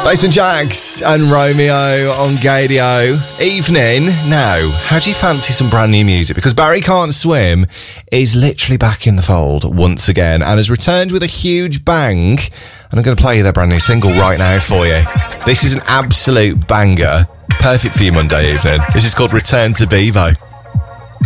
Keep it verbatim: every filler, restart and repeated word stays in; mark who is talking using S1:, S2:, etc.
S1: Mason Jacks and Romeo on Gadio. Evening. Now, how do you fancy some brand new music? Because Barry Can't Swim is literally back in the fold once again and has returned with a huge bang. And I'm going to play you their brand new single right now for you. This is an absolute banger. Perfect for your Monday evening. This is called Return to Bevo.